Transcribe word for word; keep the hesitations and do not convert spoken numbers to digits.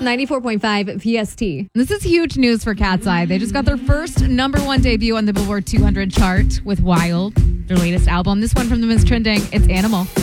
ninety-four point five P S T. This is huge news for Cat's Eye. They just got their first number one debut on the Billboard two hundred chart with Wild, their latest album. This one from them is trending. It's Animal.